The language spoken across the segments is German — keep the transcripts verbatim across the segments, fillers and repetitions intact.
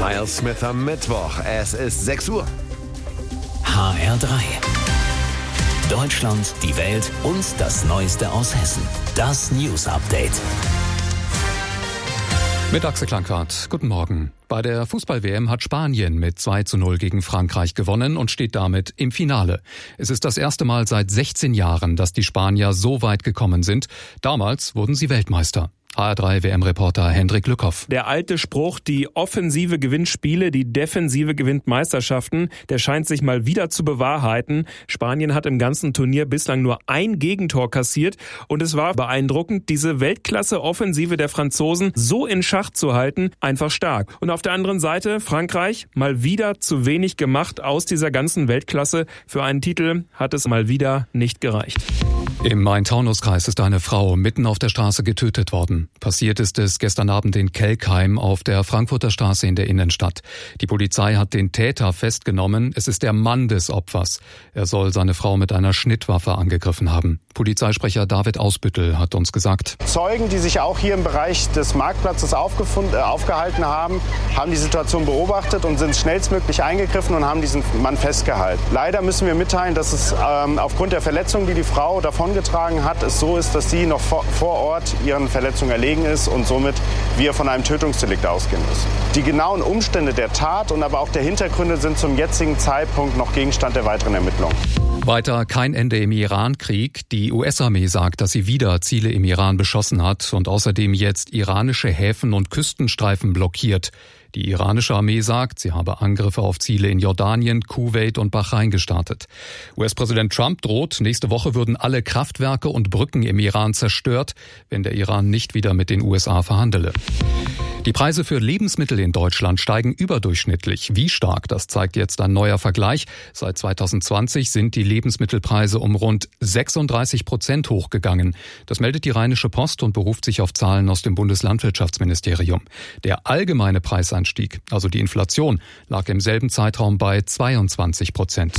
Miles Smith am Mittwoch. Es ist sechs Uhr. H R drei. Deutschland, die Welt und das Neueste aus Hessen. Das News Update. Mit Axel Klangquart. Guten Morgen. Bei der Fußball-W M hat Spanien mit zwei zu null gegen Frankreich gewonnen und steht damit im Finale. Es ist das erste Mal seit sechzehn Jahren, dass die Spanier so weit gekommen sind. Damals wurden sie Weltmeister. H R drei W M-Reporter Hendrik Lückhoff. Der alte Spruch, die Offensive gewinnt Spiele, die Defensive gewinnt Meisterschaften, der scheint sich mal wieder zu bewahrheiten. Spanien hat im ganzen Turnier bislang nur ein Gegentor kassiert und es war beeindruckend, diese Weltklasse-Offensive der Franzosen so in Schach zu halten, einfach stark. Und auf der anderen Seite Frankreich, mal wieder zu wenig gemacht aus dieser ganzen Weltklasse. Für einen Titel hat es mal wieder nicht gereicht. Im Main-Taunus-Kreis ist eine Frau mitten auf der Straße getötet worden. Passiert ist es gestern Abend in Kelkheim auf der Frankfurter Straße in der Innenstadt. Die Polizei hat den Täter festgenommen. Es ist der Mann des Opfers. Er soll seine Frau mit einer Schnittwaffe angegriffen haben. Polizeisprecher David Ausbüttel hat uns gesagt: Zeugen, die sich auch hier im Bereich des Marktplatzes aufgefunden, äh, aufgehalten haben, haben die Situation beobachtet und sind schnellstmöglich eingegriffen und haben diesen Mann festgehalten. Leider müssen wir mitteilen, dass es ähm, aufgrund der Verletzungen, die die Frau davongetragen hat, es so ist, dass sie noch vor, vor Ort ihren Verletzungen erlegen ist und somit wir von einem Tötungsdelikt ausgehen müssen. Die genauen Umstände der Tat und aber auch der Hintergründe sind zum jetzigen Zeitpunkt noch Gegenstand der weiteren Ermittlungen. Weiter kein Ende im Iran-Krieg. Die U S-Armee sagt, dass sie wieder Ziele im Iran beschossen hat und außerdem jetzt iranische Häfen und Küstenstreifen blockiert. Die iranische Armee sagt, sie habe Angriffe auf Ziele in Jordanien, Kuwait und Bahrain gestartet. U S-Präsident Trump droht, nächste Woche würden alle Kraftwerke und Brücken im Iran zerstört, wenn der Iran nicht wieder mit den U S A verhandele. Die Preise für Lebensmittel in Deutschland steigen überdurchschnittlich. Wie stark, das zeigt jetzt ein neuer Vergleich. Seit zweitausendzwanzig sind die Lebensmittelpreise um rund sechsunddreißig Prozent hochgegangen. Das meldet die Rheinische Post und beruft sich auf Zahlen aus dem Bundeslandwirtschaftsministerium. Der allgemeine Preisanstieg, also die Inflation, lag im selben Zeitraum bei zweiundzwanzig Prozent.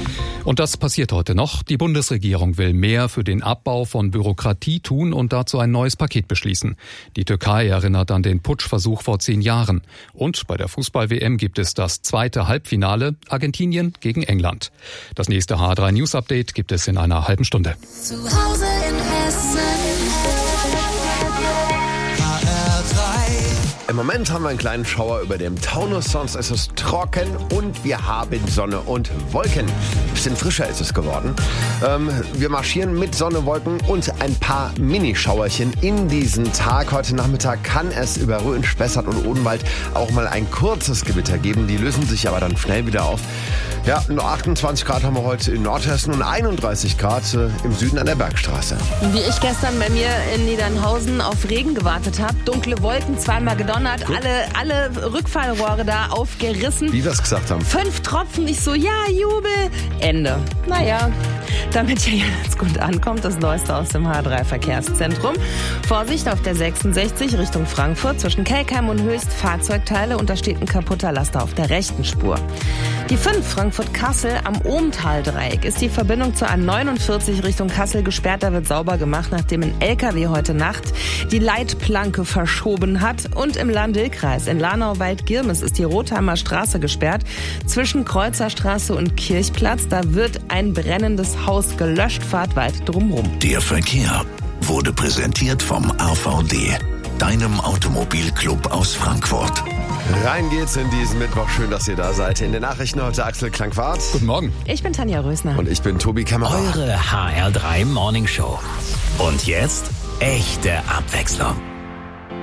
Und das passiert heute noch. Die Bundesregierung will mehr für den Abbau von Bürokratie tun und dazu ein neues Paket beschließen. Die Türkei erinnert an den Putschversuch vor zehn Jahren. Und bei der Fußball-W M gibt es das zweite Halbfinale, Argentinien gegen England. Das nächste H drei News Update gibt es in einer halben Stunde. Zu Hause in Hessen. Im Moment haben wir einen kleinen Schauer über dem Taunus, sonst ist es trocken und wir haben Sonne und Wolken. Ein bisschen frischer ist es geworden. Ähm, wir marschieren mit Sonne, Wolken und ein paar Minischauerchen in diesen Tag. Heute Nachmittag kann es über Rhön, Spessart und Odenwald auch mal ein kurzes Gewitter geben. Die lösen sich aber dann schnell wieder auf. Ja, nur achtundzwanzig Grad haben wir heute in Nordhessen und einunddreißig Grad äh, im Süden an der Bergstraße. Wie ich gestern bei mir in Niedernhausen auf Regen gewartet habe, dunkle Wolken, zweimal gedonnert, alle, alle Rückfallrohre da aufgerissen. Wie wir es gesagt haben. Fünf Tropfen, ich so, ja, Jubel. Ende. Naja, damit ihr jetzt gut ankommt, das Neueste aus dem H drei Verkehrszentrum. Vorsicht auf der sechsundsechzig Richtung Frankfurt zwischen Kelkheim und Höchst Fahrzeugteile und da steht ein kaputter Laster auf der rechten Spur. Die fünf Frankfurt-Kassel am Ohmtal-Dreieck ist die Verbindung zur A neunundvierzig Richtung Kassel gesperrt. Da wird sauber gemacht, nachdem ein L K W heute Nacht die Leitplanke verschoben hat. Und im Lahn-Dill-Kreis in Lahnau-Wald-Girmes ist die Rotheimer Straße gesperrt. Zwischen Kreuzerstraße und Kirchplatz, da wird ein brennendes Haus gelöscht. Fahrt weit drumrum. Der Verkehr wurde präsentiert vom A V D, deinem Automobilclub aus Frankfurt. Rein geht's in diesen Mittwoch. Schön, dass ihr da seid. In den Nachrichten heute Axel Klangquart. Guten Morgen. Ich bin Tanja Rösner. Und ich bin Tobi Kämmerer. Eure H R drei Morning Show. Und jetzt echte Abwechslung.